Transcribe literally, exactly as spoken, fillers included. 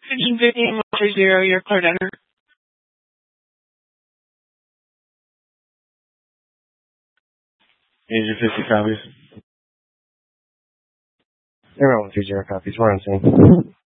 Engine fifteen one three zero, you're cleared enter. Engine fifty copies. Everyone one three zero copies. We're on scene.